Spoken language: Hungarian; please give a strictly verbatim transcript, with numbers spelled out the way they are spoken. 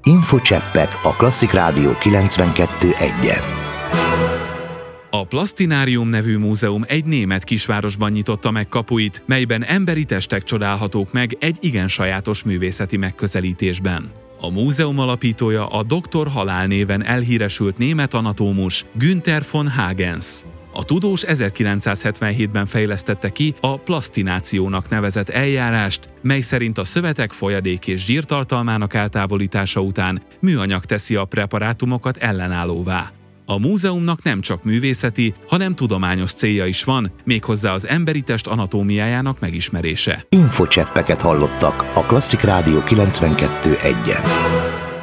Infocseppek a Klasszik Rádió kilencvenkettő egyen. A Plasztinárium nevű múzeum egy német kisvárosban nyitotta meg kapuit, melyben emberi testek csodálhatók meg egy igen sajátos művészeti megközelítésben. A múzeum alapítója a doktor Halál néven elhíresült német anatómus Günther von Hagens. A tudós ezerkilencszázhetvenhétben fejlesztette ki a plasztinációnak nevezett eljárást, mely szerint a szövetek folyadék és zsírtartalmának eltávolítása után műanyag teszi a preparátumokat ellenállóvá. A múzeumnak nem csak művészeti, hanem tudományos célja is van, méghozzá az emberi test anatómiájának megismerése. Infocseppeket hallottak a Klasszik Rádió kilencvenkettő egyen.